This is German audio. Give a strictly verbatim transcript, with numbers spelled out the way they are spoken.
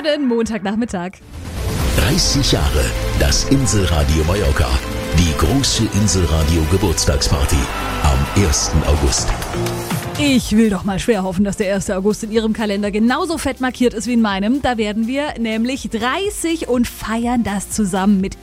Schönen Montagnachmittag. dreißig Jahre das Inselradio Mallorca. Die große Inselradio Geburtstagsparty am ersten August. Ich will doch mal schwer hoffen, dass der erste August in Ihrem Kalender genauso fett markiert ist wie in meinem. Da werden wir nämlich dreißig und feiern das zusammen mit